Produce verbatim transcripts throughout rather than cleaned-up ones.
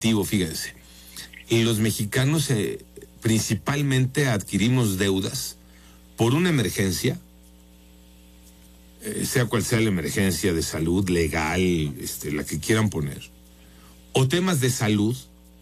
fíjense. Y los mexicanos eh, principalmente adquirimos deudas por una emergencia, eh, sea cual sea la emergencia de salud, legal, este, la que quieran poner, o temas de salud,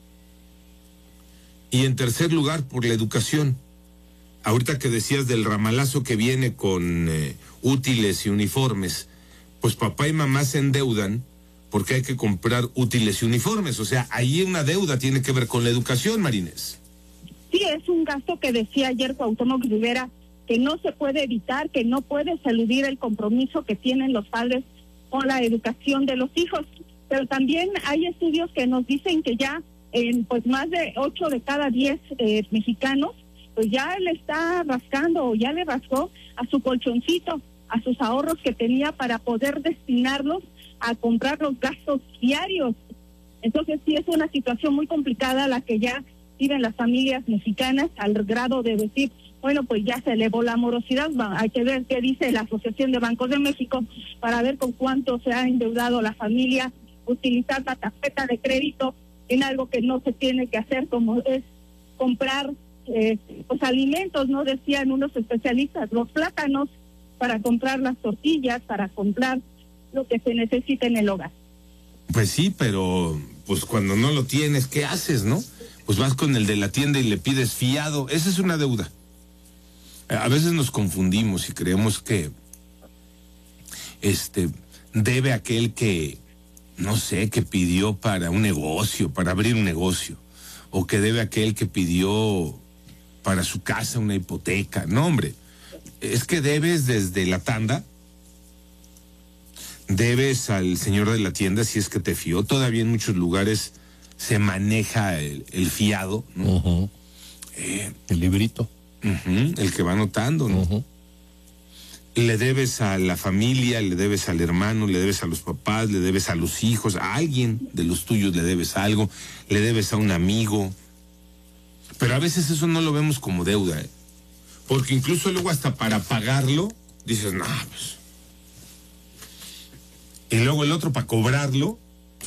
y en tercer lugar por la educación. Ahorita que decías del ramalazo que viene con eh, útiles y uniformes, pues papá y mamá se endeudan porque hay que comprar útiles y uniformes. O sea, ahí una deuda tiene que ver con la educación, Marinés. Sí, es un gasto que decía ayer Cuauhtémoc Rivera, que no se puede evitar, que no puedes eludir el compromiso que tienen los padres con la educación de los hijos. Pero también hay estudios que nos dicen que ya en pues más de ocho de cada diez eh, mexicanos, pues ya le está rascando o ya le rascó a su colchoncito, a sus ahorros que tenía para poder destinarlos a comprar los gastos diarios. Entonces sí es una situación muy complicada la que ya viven las familias mexicanas, al grado de decir, bueno, pues ya se elevó la morosidad. Hay que ver qué dice la Asociación de Bancos de México para ver con cuánto se ha endeudado la familia, utilizar la tarjeta de crédito en algo que no se tiene que hacer, como es comprar eh, pues alimentos, ¿no? Decían unos especialistas, los plátanos, para comprar las tortillas, para comprar lo que se necesita en el hogar. Pues sí, pero pues cuando no lo tienes, ¿qué haces, no? Pues vas con el de la tienda y le pides fiado. Esa es una deuda. A veces nos confundimos y creemos que este debe aquel que, no sé, que pidió para un negocio, para abrir un negocio, o que debe aquel que pidió para su casa una hipoteca. No, hombre, es que debes desde la tanda, debes al señor de la tienda si es que te fió. Todavía en muchos lugares se maneja el, el fiado, ¿no? Uh-huh. eh, el librito. Uh-huh, el que va anotando, ¿no? Uh-huh. Le debes a la familia, le debes al hermano, le debes a los papás, le debes a los hijos, a alguien de los tuyos le debes algo, le debes a un amigo. Pero a veces eso no lo vemos como deuda, ¿eh? Porque incluso luego hasta para pagarlo, dices, no, pues. Y luego el otro para cobrarlo.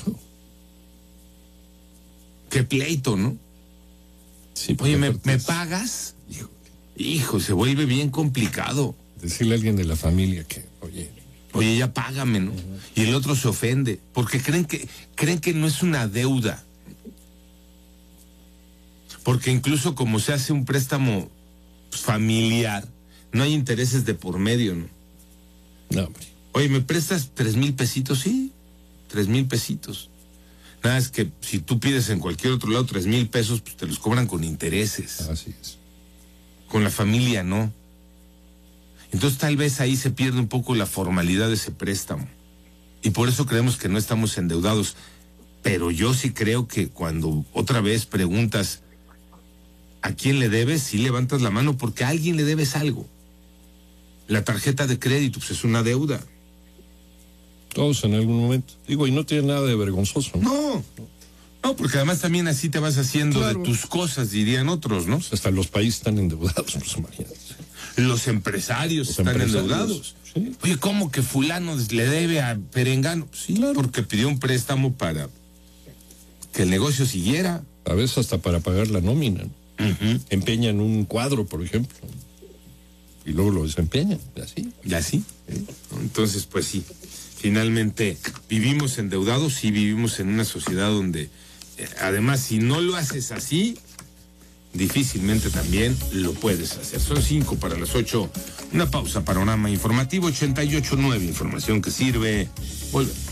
Qué pleito, ¿no? Sí, oye, ¿me, ¿me pagas? Hijo, hijo, se vuelve bien complicado. Decirle a alguien de la familia que, oye... Oye, ya págame, ¿no? Uh-huh. Y el otro se ofende, porque creen que, creen que no es una deuda. Porque incluso como se hace un préstamo familiar, no hay intereses de por medio, ¿no? No, hombre. Oye, ¿me prestas tres mil pesitos? Sí, tres mil pesitos. Nada, es que si tú pides en cualquier otro lado tres mil pesos, pues te los cobran con intereses. Así es. Con la familia, no. Entonces tal vez ahí se pierde un poco la formalidad de ese préstamo. Y por eso creemos que no estamos endeudados. Pero yo sí creo que cuando otra vez preguntas a quién le debes, sí levantas la mano porque a alguien le debes algo. La tarjeta de crédito, pues es una deuda. Todos en algún momento. Digo, y no tiene nada de vergonzoso, ¿no? No, no, porque además también así te vas haciendo claro. de tus cosas, dirían otros, ¿no? Pues hasta los países están endeudados, pues imagínate. Los empresarios los están empresarios, endeudados. ¿Sí? Oye, ¿cómo que fulano le debe a Perengano? Sí, claro. Porque pidió un préstamo para que el negocio siguiera. A veces hasta para pagar la nómina, ¿no? Uh-huh. Empeñan un cuadro, por ejemplo, y luego lo desempeñan, y así. ¿Y así? ¿Sí? Entonces, pues sí, finalmente vivimos endeudados, sí vivimos en una sociedad donde, eh, además, si no lo haces así, difícilmente también lo puedes hacer. Son cinco para las ocho. Una pausa, panorama informativo ochenta y ocho nueve, información que sirve. Volvemos.